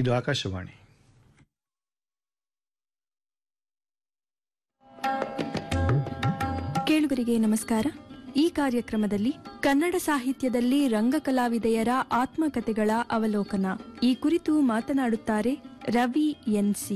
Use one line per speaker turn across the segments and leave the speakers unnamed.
ಇದು ಆಕಾಶವಾಣಿ.
ಕೇಳುಗರಿಗೆ ನಮಸ್ಕಾರ. ಈ ಕಾರ್ಯಕ್ರಮದಲ್ಲಿ ಕನ್ನಡ ಸಾಹಿತ್ಯದಲ್ಲಿ ರಂಗಕಲಾವಿದೆಯರ ಆತ್ಮಕಥೆಗಳ ಅವಲೋಕನ ಈ ಕುರಿತು ಮಾತನಾಡುತ್ತಾರೆ ರವಿ ಎನ್ಸಿ.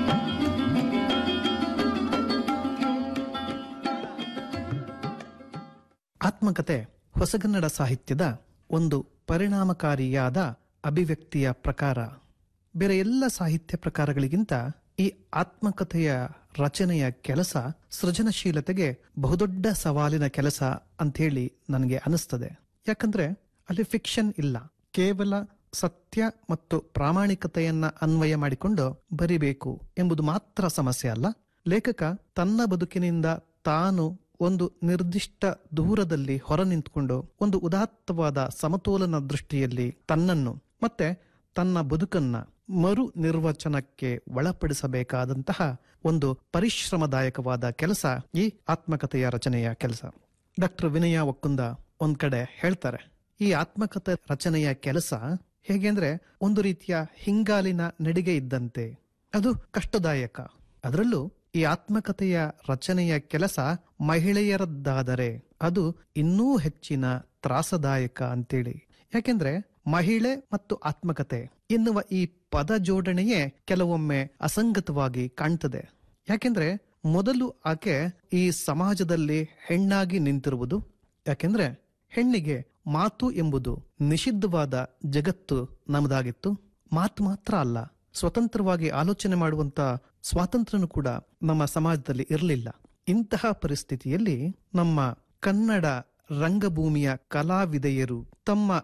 ಆತ್ಮಕಥೆ ಹೊಸಗನ್ನಡ ಸಾಹಿತ್ಯದ ಒಂದು ಪರಿಣಾಮಕಾರಿಯಾದ ಅಭಿವ್ಯಕ್ತಿಯ ಪ್ರಕಾರ. ಬೇರೆ ಎಲ್ಲ ಸಾಹಿತ್ಯ ಪ್ರಕಾರಗಳಿಗಿಂತ ಈ ಆತ್ಮಕಥೆಯ ರಚನೆಯ ಕೆಲಸ ಸೃಜನಶೀಲತೆಗೆ ಬಹುದೊಡ್ಡ ಸವಾಲಿನ ಕೆಲಸ ಅಂಥೇಳಿ ನನಗೆ ಅನಿಸ್ತದೆ. ಯಾಕಂದ್ರೆ ಅಲ್ಲಿ ಫಿಕ್ಷನ್ ಇಲ್ಲ, ಕೇವಲ ಸತ್ಯ ಮತ್ತು ಪ್ರಾಮಾಣಿಕತೆಯನ್ನ ಅನ್ವಯ ಮಾಡಿಕೊಂಡು ಬರಿಬೇಕು ಎಂಬುದು ಮಾತ್ರ ಸಮಸ್ಯೆ ಅಲ್ಲ. ಲೇಖಕ ತನ್ನ ಬದುಕಿನಿಂದ ತಾನು ಒಂದು ನಿರ್ದಿಷ್ಟ ದೂರದಲ್ಲಿ ಹೊರ ನಿಂತುಕೊಂಡು ಒಂದು ಉದಾತ್ತವಾದ ಸಮತೋಲನ ದೃಷ್ಟಿಯಲ್ಲಿ ತನ್ನನ್ನು ಮತ್ತೆ ತನ್ನ ಬದುಕನ್ನ ಮರು ನಿರ್ವಚನಕ್ಕೆ ಒಳಪಡಿಸಬೇಕಾದಂತಹ ಒಂದು ಪರಿಶ್ರಮದಾಯಕವಾದ ಕೆಲಸ ಈ ಆತ್ಮಕಥೆಯ ರಚನೆಯ ಕೆಲಸ. ಡಾಕ್ಟರ್ ವಿನಯ ಒಕ್ಕುಂದ ಒಂದ್ ಕಡೆ ಹೇಳ್ತಾರೆ, ಈ ಆತ್ಮಕಥೆ ರಚನೆಯ ಕೆಲಸ ಹೇಗೆ ಅಂದ್ರೆ ಒಂದು ರೀತಿಯ ಹಿಂಗಾಲಿನ ನಡಿಗೆ ಇದ್ದಂತೆ, ಅದು ಕಷ್ಟದಾಯಕ. ಅದರಲ್ಲೂ ಈ ಆತ್ಮಕಥೆಯ ರಚನೆಯ ಕೆಲಸ ಮಹಿಳೆಯರದ್ದಾದರೆ ಅದು ಇನ್ನೂ ಹೆಚ್ಚಿನ ತ್ರಾಸದಾಯಕ ಅಂತೇಳಿ. ಯಾಕೆಂದ್ರೆ ಮಹಿಳೆ ಮತ್ತು ಆತ್ಮಕಥೆ ಎನ್ನುವ ಈ ಪದ ಜೋಡಣೆಯೇ ಕೆಲವೊಮ್ಮೆ ಅಸಂಗತವಾಗಿ ಕಾಣ್ತದೆ. ಯಾಕೆಂದ್ರೆ ಮೊದಲು ಆಕೆ ಈ ಸಮಾಜದಲ್ಲಿ ಹೆಣ್ಣಾಗಿ ನಿಂತಿರುವುದು. ಯಾಕೆಂದ್ರೆ ಹೆಣ್ಣಿಗೆ ಮಾತು ಎಂಬುದು ನಿಷಿದ್ಧವಾದ ಜಗತ್ತು ನಮ್ಮದಾಗಿತ್ತು. ಮಾತು ಮಾತ್ರ ಅಲ್ಲ, ಸ್ವತಂತ್ರವಾಗಿ ಆಲೋಚನೆ ಮಾಡುವಂತ ಸ್ವಾತಂತ್ರ್ಯನೂ ಕೂಡ ನಮ್ಮ ಸಮಾಜದಲ್ಲಿ ಇರಲಿಲ್ಲ. ಇಂತಹ ಪರಿಸ್ಥಿತಿಯಲ್ಲಿ ನಮ್ಮ ಕನ್ನಡ ರಂಗಭೂಮಿಯ ಕಲಾವಿದೆಯರು ತಮ್ಮ